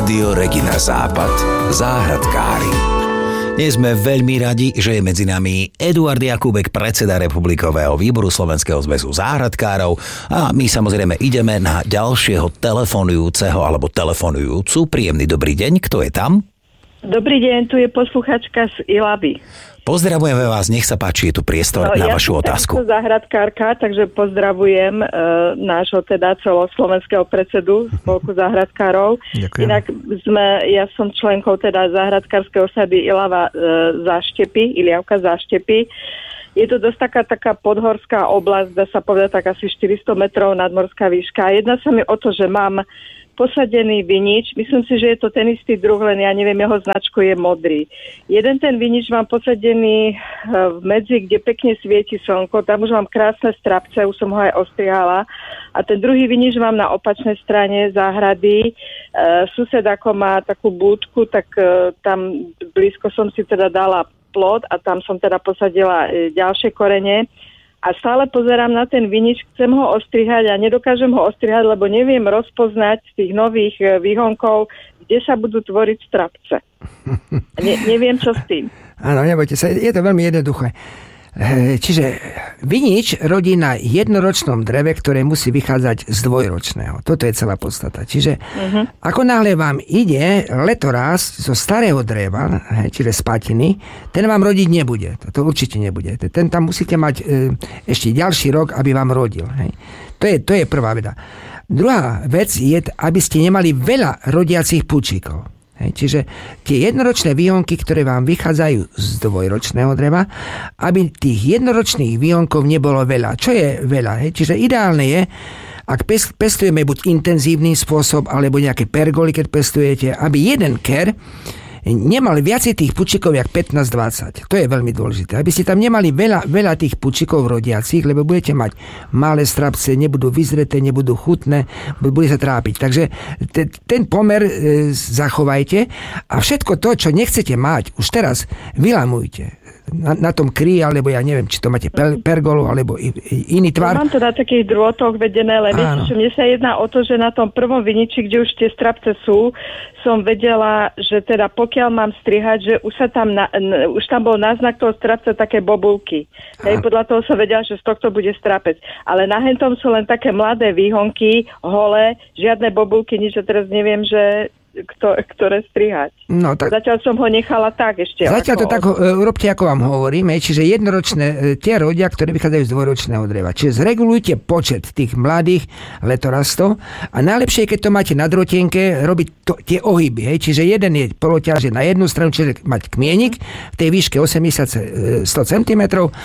Rádio Regina Západ, záhradkári. Dnes sme veľmi radi, že je medzi nami Eduard Jakubek, predseda Republikového výboru Slovenského zväzu záhradkárov, a my samozrejme ideme na ďalšieho telefonujúceho alebo telefonujúcu. Príjemný dobrý deň, kto je tam? Dobrý deň, tu je posluchačka z Ilavy. Pozdravujeme vás, nech sa páči, je tu priestor na vašu otázku. Ja som záhradkárka, takže pozdravujem nášho teda celoslovenského predsedu Spolku záhradkárov. Ďakujem. Inak ja som členkou teda záhradkárskej osady Ilava Záštepy, Iliavka Záštepy. Je to dosť taká podhorská oblasť, dá sa povedať tak asi 400 metrov nadmorská výška. Jedná sa mi o to, že mám posadený vinič. Myslím si, že je to ten istý druh, len ja neviem, jeho značku je modrý. Jeden ten vinič mám posadený v medzi, kde pekne svieti slnko. Tam už mám krásne strapce, už som ho aj ostrihala. A ten druhý vinič mám na opačnej strane záhrady. Sused ako má takú búdku, tak tam blízko som si teda dala plod a tam som teda posadila ďalšie korene. A stále pozerám na ten vinič, chcem ho ostrihať a nedokážem ho ostrihať, lebo neviem rozpoznať z tých nových výhonkov, kde sa budú tvoriť strapce. Neviem, čo s tým. Áno, nebojte sa, je to veľmi jednoduché. Čiže vinič rodí na jednoročnom dreve, ktoré musí vychádzať z dvojročného. Toto je celá podstata. Čiže ako náhle vám ide letorás zo starého dreva, čiže z patiny, ten vám rodiť nebude. To určite nebude. Ten tam musíte mať ešte ďalší rok, aby vám rodil. To je prvá veda. Druhá vec je, aby ste nemali veľa rodiacich púčikov. Čiže tie jednoročné výhonky, ktoré vám vychádzajú z dvojročného dreva, aby tých jednoročných výhonkov nebolo veľa. Čo je veľa? Čiže ideálne je, ak pestujeme buď intenzívny spôsob, alebo nejaké pergoly, keď pestujete, aby jeden ker nemal viacej tých pučikov jak 15-20. To je veľmi dôležité. Aby ste tam nemali veľa tých pučikov rodiacich, lebo budete mať malé strapce, nebudú vyzreté, nebudú chutné, bude sa trápiť. Takže ten pomer zachovajte a všetko to, čo nechcete mať, už teraz vylamujte. Na tom krí, alebo ja neviem, či to máte pergolu, alebo iný tvar. Mám to na takých drôtoch vedené, ale viete, že mne sa jedná o to, že na tom prvom viniči, kde už tie strapce sú, som vedela, že teda pokiaľ mám strihať, že už tam bol náznak toho strapca také bobulky. Podľa toho som vedela, že z tohto bude strapec. Ale na hentom sú len také mladé výhonky, holé, žiadne bobulky, nič, a teraz neviem, že ktoré strihať. No, tak zatiaľ som ho nechala tak ešte. Zatiaľ to tak robte, ako vám hovorím, čiže jednoročné, tie rodia, ktoré vychádzajú z dvojročného dreva. Čiže zregulujte počet tých mladých letorastov a najlepšie je, keď to máte na drotienke, robiť tie ohyby. Čiže jeden je poloťaže na jednu stranu, čiže mať kmienik v tej výške 80-100 cm,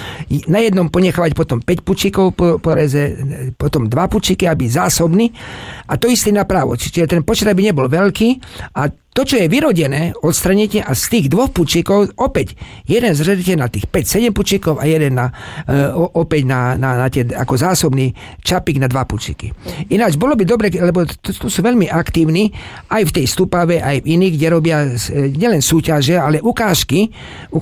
na jednom ponechávať potom 5 pučíkov po reze, potom 2 pučíky, aby zásobný, a to isté napravo. Čiže ten počet aby nebol veľký, a to, čo je vyrodené, odstraníte a z tých 2 pučíkov opäť jeden zredíte na tých 5-7 pučíkov a jeden opäť na tie, ako zásobný čapík na 2 pučíky. Ináč bolo by dobre, lebo tu sú veľmi aktívni aj v tej Stupave, aj v iných, kde robia nielen súťaže, ale ukážky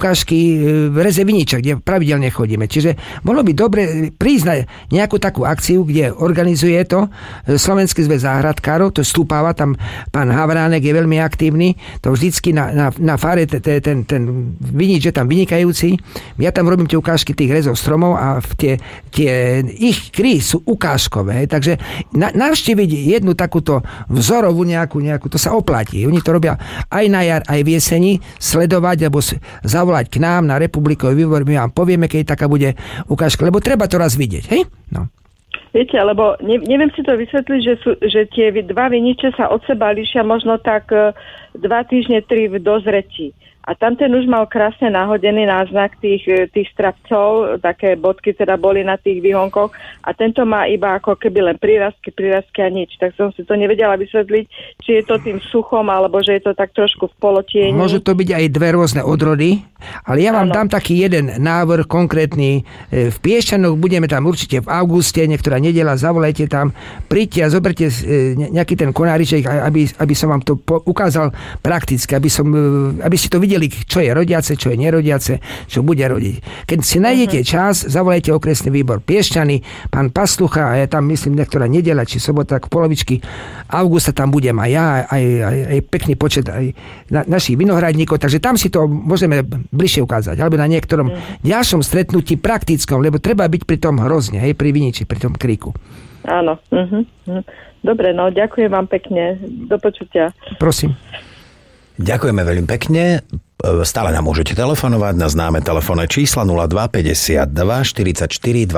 v reze viniča, kde pravidelne chodíme. Čiže bolo by dobre prísť na nejakú takú akciu, kde organizuje to Slovenský zväz záhradkárov, to Stupava, tam pán Havránek je veľmi aktívny, to vždycky na fare ten vinič je tam vynikajúci. Ja tam robím tie ukážky tých rezov stromov a tie ich kry sú ukážkové. Takže navštíviť jednu takúto vzorovú nejakú, to sa oplatí. Oni to robia aj na jar, aj v jeseni, sledovať alebo zavolať k nám na Republikový výbor, my vám povieme, keď taká bude ukážka, lebo treba to raz vidieť. Hej? No. Viete, lebo neviem si to vysvetliť, že tie 2 viniče sa od seba líšia možno tak 2 týždne, 3 v dozretí. A tam ten už mal krásne nahodený náznak tých strapcov, také bodky teda boli na tých výhonkoch, a tento má iba ako keby len prírastky a nič. Tak som si to nevedela vysvetliť, či je to tým suchom, alebo že je to tak trošku v polotieni. Môže to byť aj 2 rôzne odrody, ale ja vám dám taký jeden návrh konkrétny. V Piešťanoch budeme tam určite v auguste, niektorá nedeľa, zavolajte tam, príďte a zoberte nejaký ten konáriček, aby som vám to ukázal prakticky, aby ste to videli videli, čo je rodiace, čo je nerodiace, čo bude rodiť. Keď si nájdete čas, zavolajte okresný výbor Piešťany, pán Pastucha, a ja tam myslím, niektorá nedeľa či sobota, v polovičky augusta tam budem aj ja, aj pekný počet aj našich vinohradníkov, takže tam si to môžeme bližšie ukázať, alebo na niektorom ďalšom stretnutí praktickom, lebo treba byť pri tom hrozne, hej, pri viniči, pri tom kríku. Áno. Dobre, no ďakujem vám pekne. Do počutia. Prosím. Ďakujeme veľmi pekne. Stále nám môžete telefonovať na známe telefónne čísla 02 52 44 22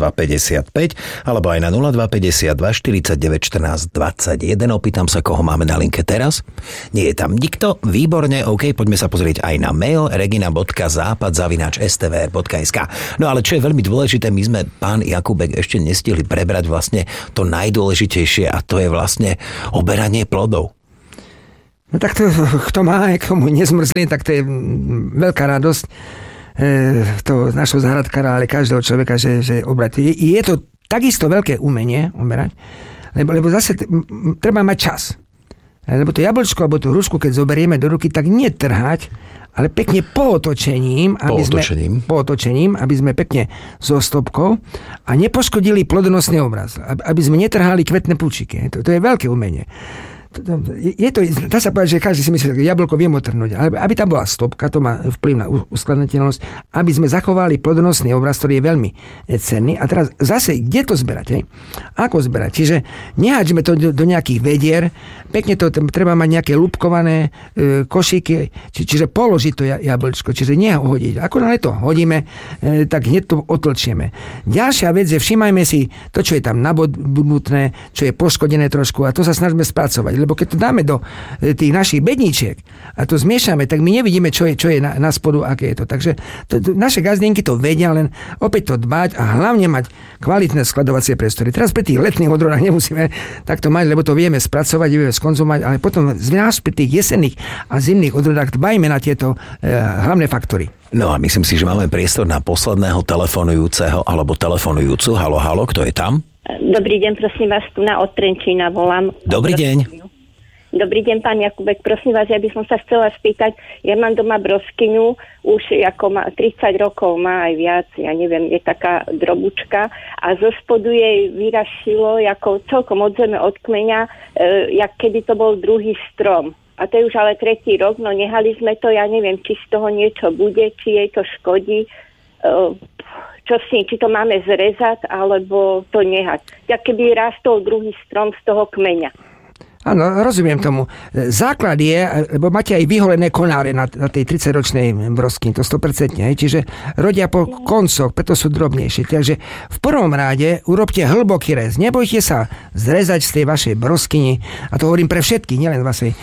55 alebo aj na 02 52 49 14 21. Opýtam sa, koho máme na linke teraz. Nie je tam nikto? Výborne, OK, poďme sa pozrieť aj na mail regina.západ@stvr.sk. No ale čo je veľmi dôležité, my sme, pán Jakubek, ešte nestihli prebrať vlastne to najdôležitejšie a to je vlastne oberanie plodov. No tak to, kto má, komu nezmrzli, tak to je veľká radosť to našho záhradkára, ale každého človeka, že obrať. Je to takisto veľké umenie oberať, lebo zase treba mať čas. Lebo to jablčko, alebo tú hrušku, keď zoberieme do ruky, tak nie trhať, ale pekne pootočením, aby sme pekne so stopkou a nepoškodili plodonosný obraz. Aby sme netrhali kvetné púčiky. To je veľké umenie. Je to, dá sa povedať, že každý si myslí, že jablko viem otrhnúť, ale aby tam bola stopka, to má vplyv na uskladniteľnosť, aby sme zachovali plodonosný obraz, ktorý je veľmi cenný. A teraz zase, kde to zberať? Hej? Ako zberať? Čiže nehaďme to do nejakých vedier, pekne to treba mať nejaké lúpkované košíky, čiže položiť to jablčko, čiže nie ho hodiť. Ako na to hodíme, tak hneď to otlčieme. Ďalšia vec je, všímajme si to, čo je tam nabudnutné, čo je poškodené trošku, a to sa snažíme spracovať. Lebo keď to dáme do tých našich bedníčiek a to zmiešame, tak my nevidíme, čo je na spodu, aké je to. Takže naše gazdinky to vedia, len opäť to dbať a hlavne mať kvalitné skladovacie priestory. Teraz pri tých letných odrodách nemusíme takto mať, lebo to vieme spracovať, vieme skonzumovať, ale potom zvlášť pri tých jesenných a zimných odrodách dbajme na tieto hlavné faktory. No a myslím si, že máme priestor na posledného telefonujúceho alebo telefonujúcu. Halo, kto je tam? Dobrý deň, prosím vás, tu od Trenčína volám. Dobrý deň. Dobrý deň, pán Jakubek. Prosím vás, ja by som sa chcela spýtať, ja mám doma broskyňu, už ako má 30 rokov, má aj viac, ja neviem, je taká drobučka a zo spodu jej vyrašilo ako celkom od zeme, od kmeňa, jak keby to bol druhý strom. A to je už ale 3. rok, no nehali sme to, ja neviem, či z toho niečo bude, či jej to škodí, čo s ním, či to máme zrezať, alebo to nehať. Jak keby rastol druhý strom z toho kmeňa. Áno, rozumiem tomu. Základ je, lebo máte aj vyholené konáre na tej 30-ročnej broskyni, to 100%, čiže rodia po koncoch, preto sú drobnejšie. Takže v prvom rade urobte hlboký rez. Nebojte sa zrezať z tej vašej broskyni, a to hovorím pre všetkých, nielen vašej,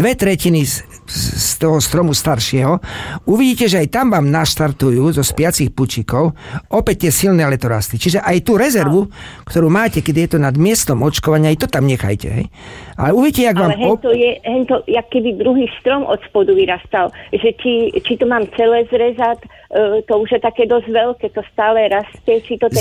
2/3 z toho stromu staršieho. Uvidíte, že aj tam vám naštartujú zo spiacich pučíkov opäť tie silné letorasty. Čiže aj tú rezervu, ktorú máte, keď je to nad miestom očkovania, aj to tam nechajte. Hej? Ale uvidíte, jak vám... Ale hento, jak keby druhý strom od spodu vyrastal. Že či to mám celé zrezať, to už je také dosť veľké, to stále rastie. Či to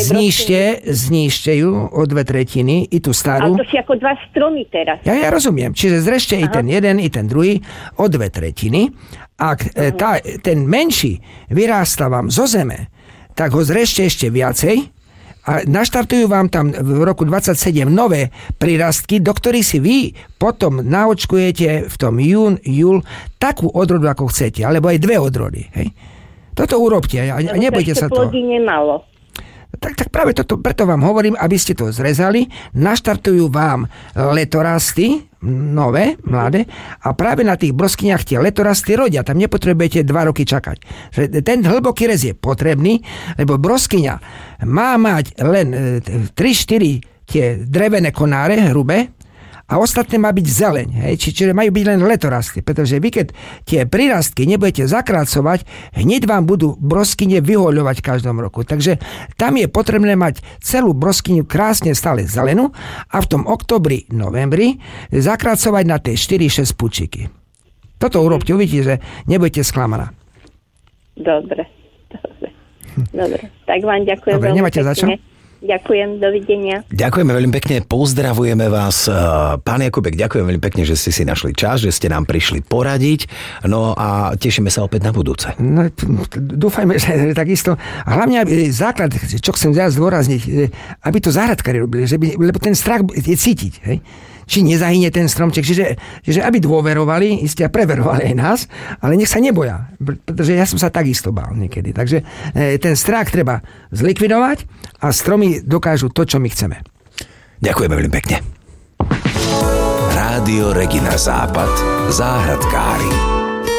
Znižte ju o 2/3, i tú starú. Ale to si ako 2 stromy teraz. Ja rozumiem. Čiže zrešte i ten jeden, i ten druhý o 2/3. Ak ten menší vyrásta vám zo zeme, tak ho zrešte ešte viacej, a naštartujú vám tam v roku 27 nové prirastky, do ktorých si vy potom naočkujete v tom júl takú odrodu, ako chcete, alebo aj 2 odrody. Hej? Toto urobte a nebojte sa toho. Plody nemalo. Tak práve toto, preto vám hovorím, aby ste to zrezali, naštartujú vám letorasty, nové, mladé, a práve na tých broskyniach tie letorasty rodia, tam nepotrebujete 2 roky čakať. Ten hlboký rez je potrebný, lebo broskyňa má mať len 3-4 tie drevené konáre, hrubé, a ostatné má byť zeleň. Hej? Čiže majú byť len letorasty, pretože vy, keď tie prirastky nebudete zakrácovať, hneď vám budú broskyne vyhoľovať v každom roku. Takže tam je potrebné mať celú broskyňu krásne stále zelenú a v tom oktobri, novembri zakrácovať na tie 4-6 pučiky. Toto urobte, uvidíte, že nebudete sklamaná. Dobre. Tak vám ďakujem. Dobre, nemáte za čo? Ďakujem, dovidenia. Ďakujeme veľmi pekne, pozdravujeme vás. Pán Jakubek, ďakujem veľmi pekne, že ste si našli čas, že ste nám prišli poradiť. No a tešíme sa opäť na budúce. No, dúfajme, že takisto. A hlavne základ, čo chcem zdôrazniť, aby to záhradkári robili, lebo ten strach je cítiť, hej? Či nezahynie ten stromček, čiže aby dôverovali, iste a preverovali aj nás, ale nech sa neboja, pretože ja som sa takisto bál niekedy. Takže ten strach treba zlikvidovať a stromy dokážu to, čo my chceme. Ďakujeme veľmi pekne. Rádio Regina Západ, záhradkári.